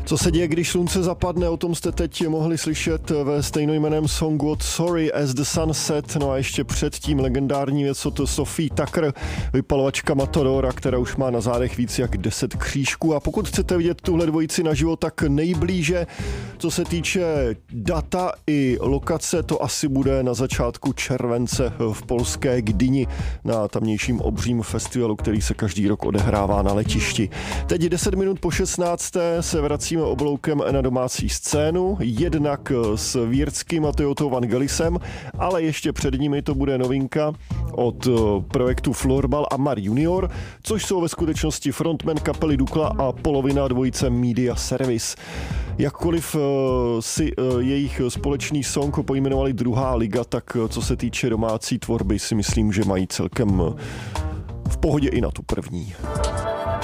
Co se děje, když slunce zapadne, o tom jste teď mohli slyšet ve stejnojmenném songu od Sorry as the Sun Set. No a ještě předtím legendární věc od Sophie Tucker, vypalovačka Matadora, která už má na zádech víc jak 10 křížků. A pokud chcete vidět tuhle dvojici naživo, tak nejblíže, co se týče data i lokace, to asi bude na začátku července v polské Gdyni na tamnějším obřím festivalu, který se každý rok odehrává na letišti. Teď 10 minut po 16. se vracíme obloukem na domácí scénu, jednak s Věrckým a Toyotou Vangelisem, ale ještě před nimi to bude novinka od projektu Florbal a Mar Junior, což jsou ve skutečnosti frontman kapely Dukla a polovina dvojice Media Service. Jakkoliv si jejich společný song pojmenovali Druhá liga, tak co se týče domácí tvorby si myslím, že mají celkem v pohodě i na tu první.